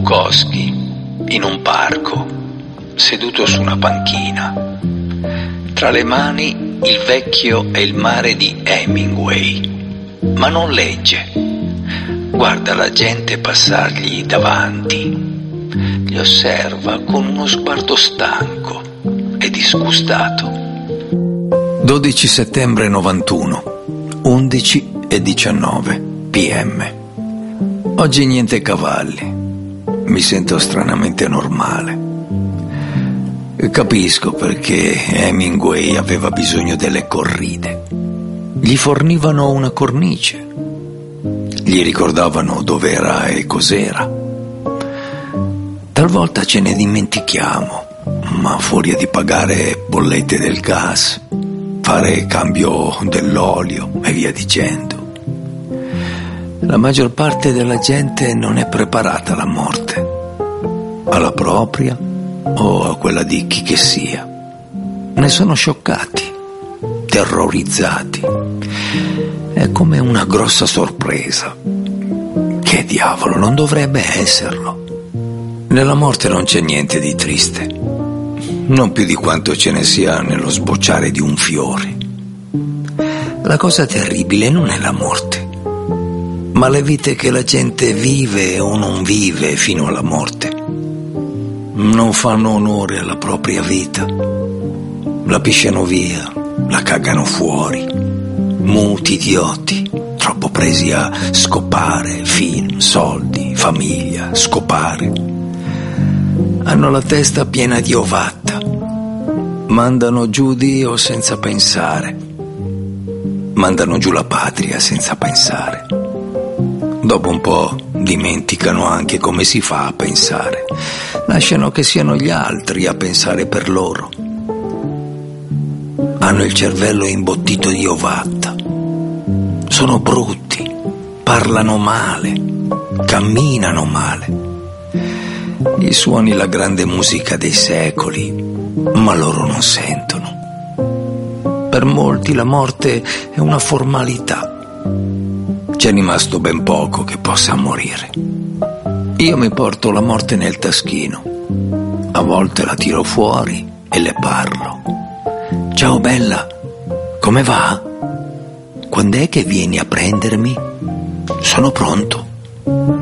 Bukowski, in un parco, seduto su una panchina. Tra le mani il vecchio e il mare di Hemingway, ma non legge. Guarda la gente passargli davanti. Li osserva con uno sguardo stanco e disgustato. 12 settembre 91, 11:19 p.m. Oggi niente cavalli. Mi sento stranamente normale. Capisco perché Hemingway aveva bisogno delle corride. Gli fornivano una cornice. Gli ricordavano dov'era e cos'era. Talvolta ce ne dimentichiamo, ma fuori di pagare bollette del gas, fare cambio dell'olio e via dicendo. La maggior parte della gente non è preparata alla morte, alla propria o a quella di chi che sia. Ne sono scioccati, terrorizzati. È come una grossa sorpresa. Che diavolo, non dovrebbe esserlo. Nella morte non c'è niente di triste, non più di quanto ce ne sia nello sbocciare di un fiore. La cosa terribile non è la morte, ma le vite che la gente vive o non vive fino alla morte. Non fanno onore alla propria vita, la pisciano via, la cagano fuori, muti idioti, troppo presi a scopare, film, soldi, famiglia, scopare. Hanno la testa piena di ovatta, mandano giù Dio senza pensare, mandano giù la patria senza pensare. Dopo un po' dimenticano anche come si fa a pensare, lasciano che siano gli altri a pensare per loro. Hanno il cervello imbottito di ovatta, sono brutti, parlano male, camminano male. Gli suoni la grande musica dei secoli, ma loro non sentono. Per molti la morte è una formalità. C'è rimasto ben poco che possa morire. Io mi porto la morte nel taschino. A volte la tiro fuori e le parlo. Ciao bella, come va? Quando è che vieni a prendermi? Sono pronto.